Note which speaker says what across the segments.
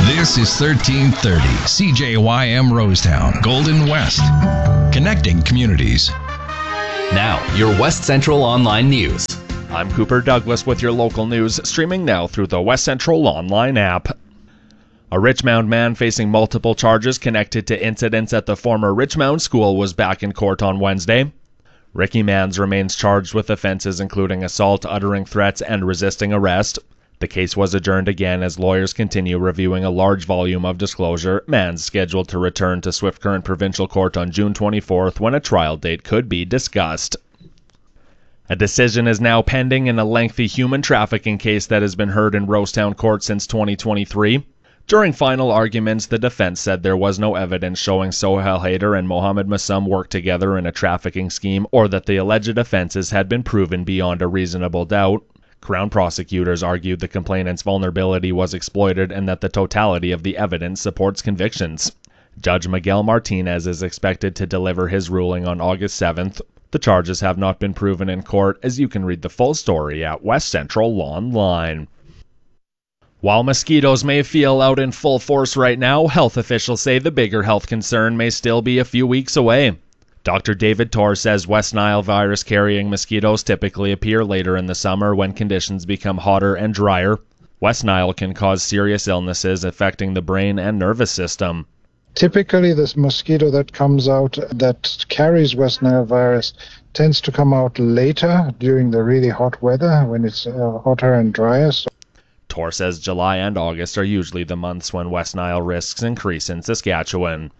Speaker 1: This is 1330 CJYM Rosetown, Golden West. Connecting communities.
Speaker 2: Now, your West Central Online News.
Speaker 3: I'm Cooper Douglas with your local news, streaming now through the West Central Online app. A Richmond man facing multiple charges connected to incidents at the former Richmond School was back in court on Wednesday. Ricky Mans remains charged with offenses including assault, uttering threats, and resisting arrest. The case was adjourned again as lawyers continue reviewing a large volume of disclosure. Mans scheduled to return to Swift Current Provincial Court on June 24th when a trial date could be discussed. A decision is now pending in a lengthy human trafficking case that has been heard in Rosetown Court since 2023. During final arguments, the defense said there was no evidence showing Sohail Haider and Mohammed Massam worked together in a trafficking scheme or that the alleged offenses had been proven beyond a reasonable doubt. Crown prosecutors argued the complainant's vulnerability was exploited and that the totality of the evidence supports convictions. Judge Miguel Martinez is expected to deliver his ruling on August 7th. The charges have not been proven in court, as you can read the full story at West Central Online. While mosquitoes may feel out in full force right now, health officials say the bigger health concern may still be a few weeks away. Dr. David Torr says West Nile virus-carrying mosquitoes typically appear later in the summer when conditions become hotter and drier. West Nile can cause serious illnesses affecting the brain and nervous system.
Speaker 4: Typically, this mosquito that comes out that carries West Nile virus tends to come out later during the really hot weather when it's hotter and drier.
Speaker 3: Torr says July and August are usually the months when West Nile risks increase in Saskatchewan.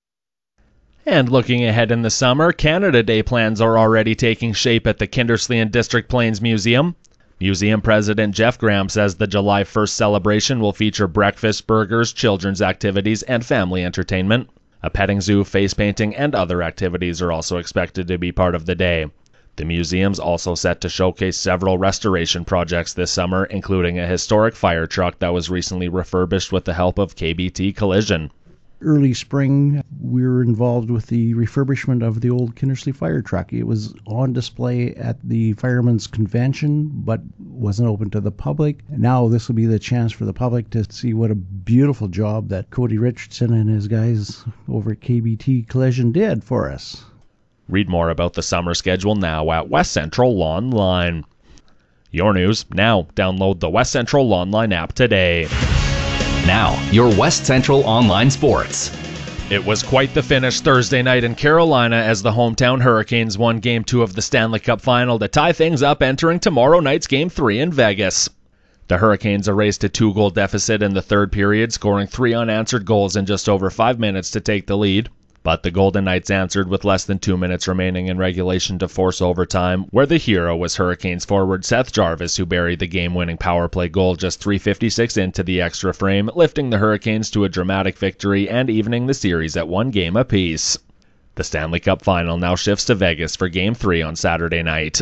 Speaker 3: And looking ahead in the summer, Canada Day plans are already taking shape at the Kindersley and District Plains Museum. Museum President Jeff Graham says the July 1st celebration will feature breakfast, burgers, children's activities, and family entertainment. A petting zoo, face painting, and other activities are also expected to be part of the day. The museum's also set to showcase several restoration projects this summer, including a historic fire truck that was recently refurbished with the help of KBT Collision.
Speaker 5: Early spring, we were involved with the refurbishment of the old Kindersley fire truck. It was on display at the Firemen's Convention, but wasn't open to the public. Now this will be the chance for the public to see what a beautiful job that Cody Richardson and his guys over at KBT Collision did for us.
Speaker 3: Read more about the summer schedule now at West Central Online. Your news now. Download the West Central Online app today.
Speaker 2: Now, your West Central Online Sports.
Speaker 3: It was quite the finish Thursday night in Carolina as the hometown Hurricanes won Game 2 of the Stanley Cup Final to tie things up entering tomorrow night's Game 3 in Vegas. The Hurricanes erased a 2-goal deficit in the third period, scoring 3 unanswered goals in just over 5 minutes to take the lead. But the Golden Knights answered with less than 2 minutes remaining in regulation to force overtime, where the hero was Hurricanes forward Seth Jarvis, who buried the game-winning power play goal just 3:56 into the extra frame, lifting the Hurricanes to a dramatic victory and evening the series at 1 game apiece. The Stanley Cup Final now shifts to Vegas for Game 3 on Saturday night.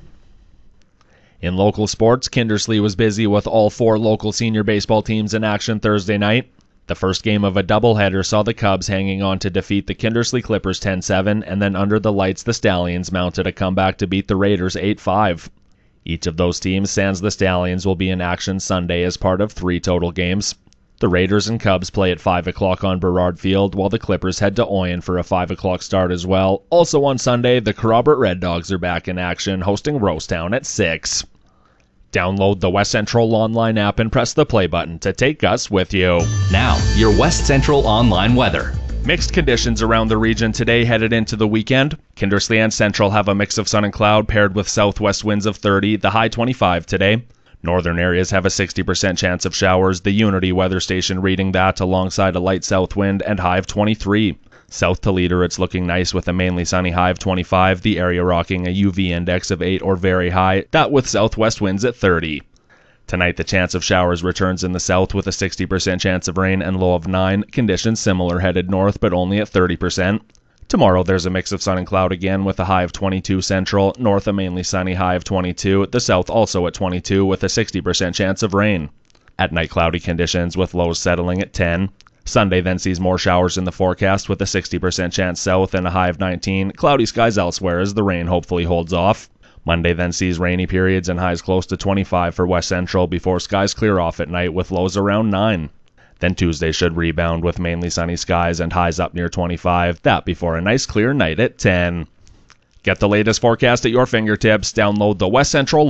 Speaker 3: In local sports, Kindersley was busy with all 4 local senior baseball teams in action Thursday night. The first game of a doubleheader saw the Cubs hanging on to defeat the Kindersley Clippers 10-7, and then under the lights the Stallions mounted a comeback to beat the Raiders 8-5. Each of those teams, sans the Stallions, will be in action Sunday as part of 3 total games. The Raiders and Cubs play at 5 o'clock on Burrard Field, while the Clippers head to Oyen for a 5 o'clock start as well. Also on Sunday, the Kerrobert Red Dogs are back in action, hosting Rosetown at 6. Download the West Central Online app and press the play button to take us with you.
Speaker 2: Now, your West Central Online weather.
Speaker 3: Mixed conditions around the region today headed into the weekend. Kindersley and Central have a mix of sun and cloud paired with southwest winds of 30, the high 25 today. Northern areas have a 60% chance of showers, the Unity weather station reading that alongside a light south wind and high of 23. South to Leader, it's looking nice with a mainly sunny high of 25, the area rocking a UV index of 8 or very high, that with southwest winds at 30. Tonight the chance of showers returns in the south with a 60% chance of rain and low of 9, conditions similar headed north but only at 30%. Tomorrow there's a mix of sun and cloud again with a high of 22 central, north a mainly sunny high of 22, the south also at 22 with a 60% chance of rain. At night cloudy conditions with lows settling at 10. Sunday then sees more showers in the forecast with a 60% chance south and a high of 19. Cloudy skies elsewhere as the rain hopefully holds off. Monday then sees rainy periods and highs close to 25 for West Central before skies clear off at night with lows around 9. Then Tuesday should rebound with mainly sunny skies and highs up near 25. That before a nice clear night at 10. Get the latest forecast at your fingertips. Download the West Central